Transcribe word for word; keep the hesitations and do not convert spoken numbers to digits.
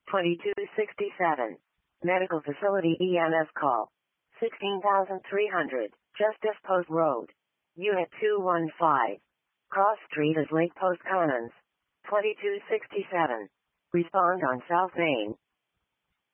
twenty-two sixty-seven. Medical Facility E M S call. sixteen thousand three hundred, Justice Post Road. Unit two one five. Cross Street is Lake Post Commons. twenty-two sixty-seven. Respond on South Main.